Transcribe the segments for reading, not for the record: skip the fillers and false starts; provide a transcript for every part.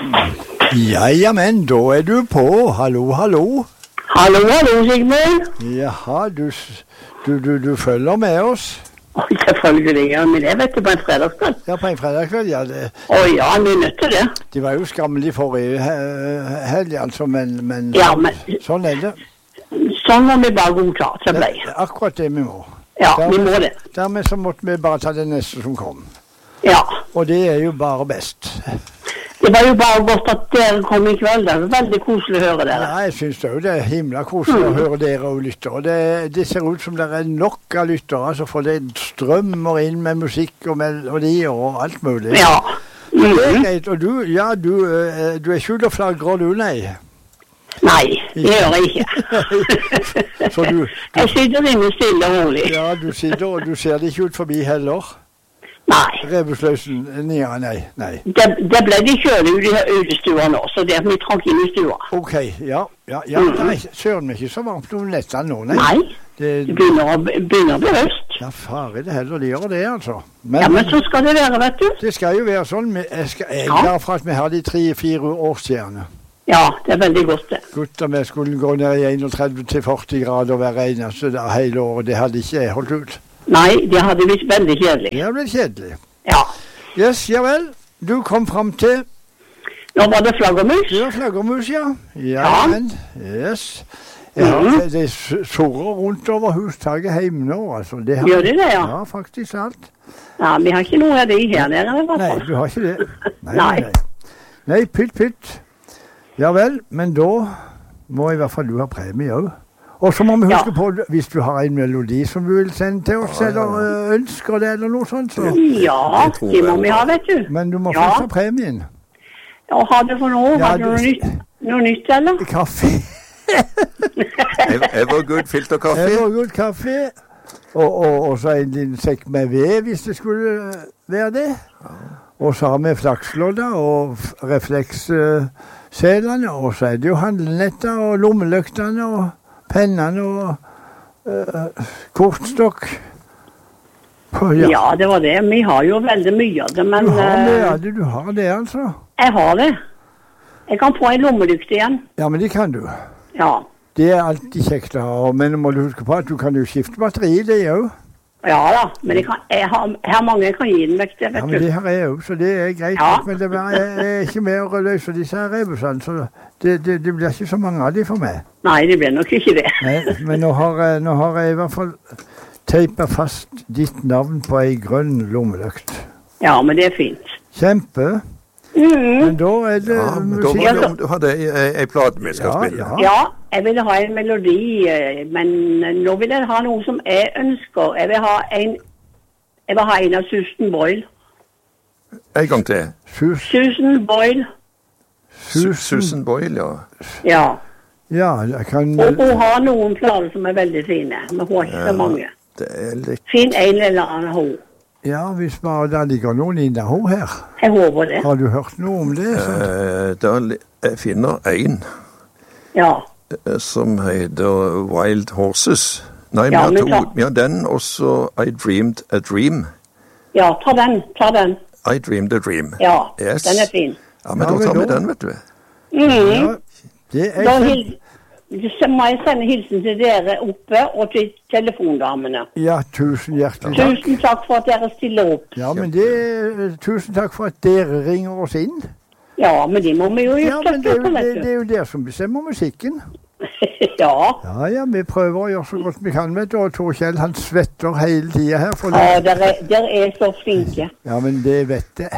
Ja, men da du på. Hallo, hallo. Hallo, Sigmund. Jaha, du følger med oss? Selvfølgelig gjør vi det, vet du, på en fredagskveld. Ja, på en fredagskveld, ja. Ja, vi er nødt til det. De var jo skammelige forrige helg, altså, men, Ja, men sånn er det. Sånn må vi bare godta, så ble. Det er akkurat det vi må. Ja, vi må det. Dermed så måtte vi bare ta det neste som kom. Ja. Og det er jo bare best. Det var jo bare godt at dere kom i kveld. Det var veldig koselig å høre dere. Ja, jeg synes det er jo det er himla koselig å høre dere og lyttere. Det ser ut som det er nok av lyttere, så får det strømmer inn med musikk og melodier og alt mulig. Ja. Det er greit. Og du er ikke ute og flagrer, du, nei? Nei, det gjør jeg ikke. Så du Jeg sitter inne stille og rolig. Ja, du sitter, og du ser det ikke ut forbi heller. Nei. Rebusløsen, nei. Det ble de kjøle ut i utestua nå, så det er vi trakk inn i stua. Ok, ja. Nei, søren meg ikke så varmt noen netter nå, nei. Nei, det begynner å bli høst. Ja, far er det heller, de gjør det, altså. Men så skal det være, vet du. Det skal jo være sånn, jeg er glad for at vi har de 3-4 årsstjerne. Ja, det er veldig godt det. Gutter med skulle gå ned i 31-40 grader hver eneste hele året, det hadde ikke jeg holdt ut. Nei, det hadde blitt veldig kjedelig. Det hadde blitt kjedelig. Ja. Yes, ja vel. Du kom frem til... Nå var det flaggermus. Det var flaggermus, ja. Ja. Men, yes. Det surrer rundt over hustaket hjemme nå, altså. Gjør det, ja? Ja, faktisk alt. Ja, vi har ikke noe av det her nede, i hvert fall. Nei, du har ikke det. Nei, pytt. Ja vel, men da må i hvert fall du ha premie også. Og så må vi huske på, hvis du har en melodi som du vil sende til oss, eller ønsker det, eller noe sånt, så... Ja, det må vi ha, vet du. Men du må først ha premien. Ja, ha det for noe. Har du noe nytt, eller? Kaffe. Evergood filterkaffe. Evergood kaffe. Og så en liten sekk med ved, hvis det skulle være det. Og så har vi flakslodder og refleksselene, og så er det jo handlenetter og lommeløktene og pennene og kortstokk. Ja, det var det. Vi har jo veldig mye av det, men... Du har det, altså? Jeg har det. Jeg kan få en lommelykt igjen. Ja, men det kan du. Ja. Det er alltid kjekt å ha, men må du huske på at du kan jo skifte batteri, det er jo. Ja da, men jeg har mange jeg kan gi den vekk til, vet du. Ja, men det har jeg jo, så det er greit. Ja. Men det er ikke mer å løse disse her rebusene, så det blir ikke så mange av de for meg. Nei, det blir nok ikke det. Nei, men nå har jeg i hvert fall teipet fast ditt navn på ei grønn lommelykt. Ja, men det er fint. Kjempe. Men da er det musikk. Ja, men da har du ei plate vi skal spille. Ja, jeg vil ha en melodi, men nå vil jeg ha noe som jeg ønsker. Jeg vil ha en av Susan Boyle. En gang til. Susan Boyle. Susan Boyle, ja. Ja. Ja, jeg kan... Og hun har noen planer som er veldig fine, men hun har ikke så mange. Det er litt... Finn en eller annen hun. Ja, hvis bare der ligger noen inne hun her. Jeg håper det. Har du hørt noe om det? Jeg finner en. Ja. Som heter Wild Horses. Nei, vi har den, og så I Dreamed a Dream. Ja, ta den. I Dreamed a Dream. Ja, yes. Den er fin. Ja, men da tar vi den, vet du. Ja, det er så må jeg sende hilsen til dere oppe og til telefondamene. Ja, tusen hjertelig takk. Tusen takk for at dere stiller opp. Ja, men tusen takk for at dere ringer oss inn. Ja, men det må vi jo gjøre. Ja, men det er jo dere som bestemmer musikken. Ja. Ja, vi prøver å gjøre så godt vi kan, vet du, og Tor Kjell, han svetter hele tiden her. Ja, dere er så flinke. Ja, men det vet jeg.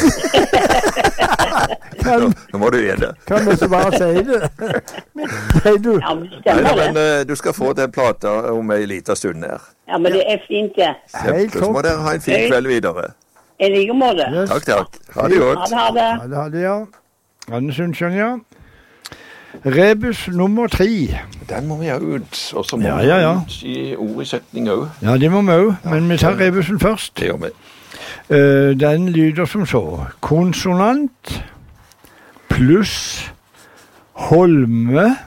Nå må du gjøre det. Kan vi så bare si det? Nei, du. Ja, stemmer det. Men du skal få den plata om en liten stund her. Ja, men det er fint, det. Så må dere ha en fin kveld videre. I like måte. Yes. Takk. Ha det godt. Ha det. Ha det, ja. Anne Sundsjøen, ja. Rebus nummer 3. Den må vi ha ut, og så må vi ut i ord i setning også. Ja, det må vi også, men vi tar rebusen først. Det gjør vi. Den lyder som så. Konsonant pluss holme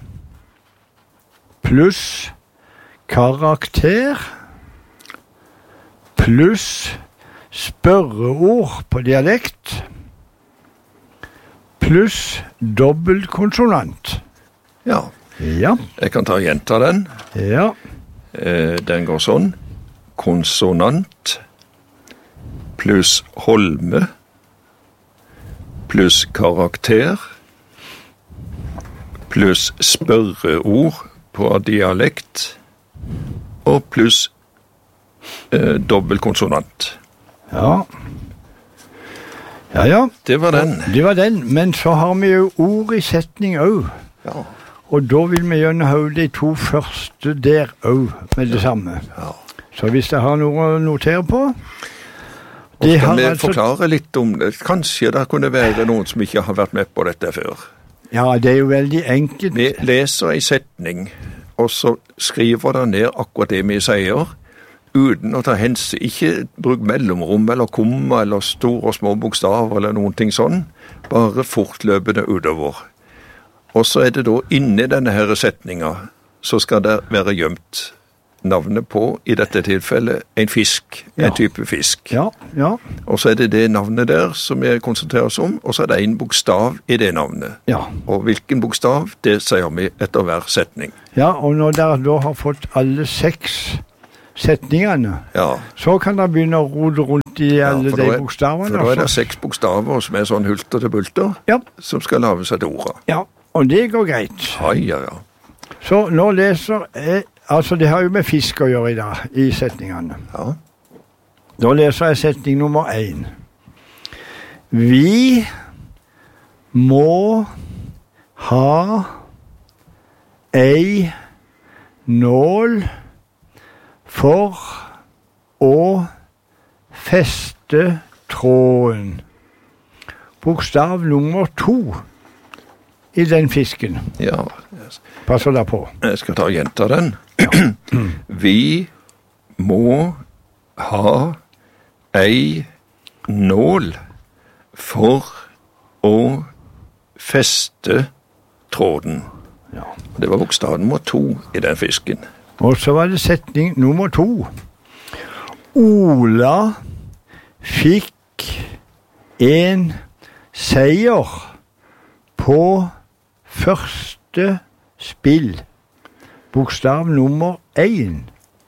pluss karakter pluss spørreord på dialekt pluss dobbeltkonsonant. Ja. Ja. Jeg kan ta og gjenta den. Ja. Den går sånn. Konsonant pluss holme pluss karakter pluss spørreord på dialekt og pluss dobbeltkonsonant. Ja. Ja. Det var den. Det var den, men så har vi jo ord i setning også. Ja. Og da vil vi gjerne ha de 2 første der også med det samme. Ja. Så hvis jeg har noe å notere på... Og skal vi forklare litt om det? Kanskje det kunne være noen som ikke har vært med på dette før. Ja, det er jo veldig enkelt. Vi leser en setning, og så skriver det ned akkurat det vi sier, uten å ta hensyn, ikke bruk mellomrom eller komma eller store og små bokstaver eller noen ting sånn, bare fortløpende utover. Og så er det da inni denne her setninga, så skal det være gjemt navnet på, i dette tilfellet, en fisk, en type fisk. Ja. Og så er det navnet der som vi konsentrerer oss om, og så er det en bokstav i det navnet. Ja. Og hvilken bokstav, det sier vi etter hver setning. Ja, og når dere da har fått alle 6 setningene, så kan dere begynne å rode rundt i alle de bokstavene. For da er det 6 bokstaver som er sånn hulter til bulter, som skal lave seg til ordet. Ja, og det går greit. Ja. Så nå leser jeg, altså det har jo med fisk å gjøre i dag, i setningene. Ja. Da leser jeg setning nummer 1. Vi må ha ei nål for å feste tråden. Bokstav nummer 2 i den fisken. Ja. Passer deg på. Jeg skal ta og gjenta den. Vi må ha ei nål for å feste tråden. Ja. Det var bokstav nummer 2 i den fisken. Og så var det setning nummer 2. Ola fikk en seier på første spill. Bokstav nummer 1.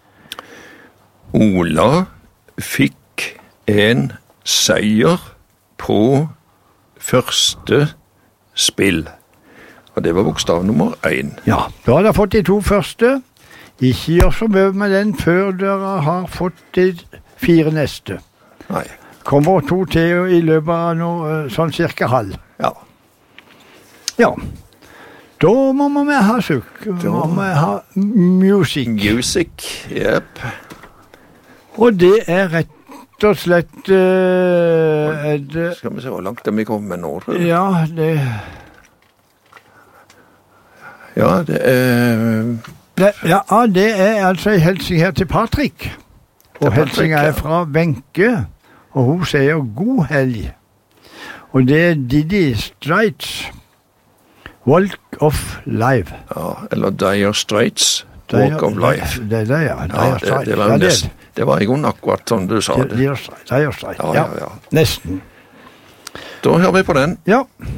Ola fikk en seier på første spill. Og det var bokstav nummer 1. Ja, da har dere fått de 2 første. Ikke gjør så mye med den før dere har fått de 4 neste. Nei. Kommer 2 til i løpet av noe, sånn cirka halv. Ja. Ja. Da må vi ha sukk. Da må vi ha musikk. Music, jepp. Og det er rett og slett Skal vi se hvor langt vi kommer nå, tror jeg. Ja, det... Ja, det er... det er altså en hilsing her til Patrick. Og hilsingen er fra Wenche, og hun sier god helg. Og det er Diddy Straits, Walk of Life. Ja, eller Dire Straits, Walk of Life. Det er det, ja. Dire Straits. Det var i grunnen akkurat sånn du sa det. Dire Straits, ja. Nesten. Da hører vi på den. Ja.